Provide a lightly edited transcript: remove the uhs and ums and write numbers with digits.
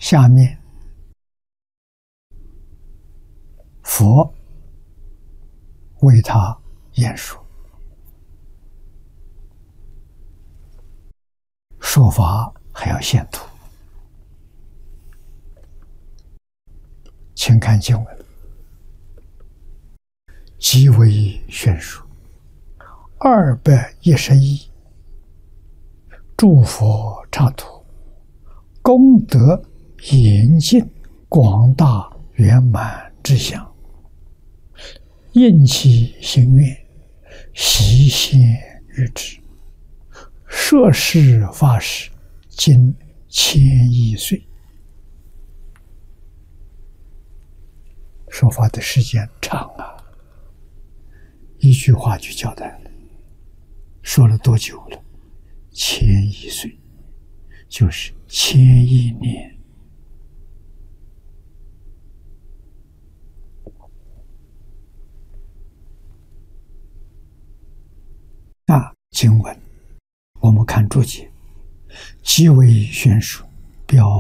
下面佛为他演说，说法还要献图，请看经文，极为悬殊，211诸佛刹土，功德严尽，广大圆满之相，应其心愿，悉现于之。摄事发誓，今1000亿岁。说法的时间长啊，一句话就交代了。说了多久了？1000亿岁，就是1000亿年。那经文我们看注解，极为悬殊，表